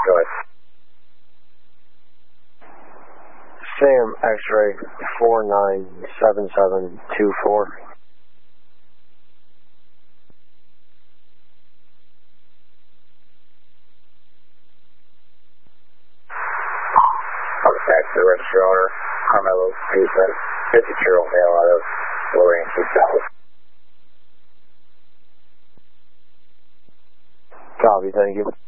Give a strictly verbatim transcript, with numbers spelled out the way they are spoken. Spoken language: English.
Go ahead. Sam X-ray four nine seven seven two four. Contact the register owner, Carmelo Guzman, fifty-year-old male out of Lorraine, South. Copy, thank you.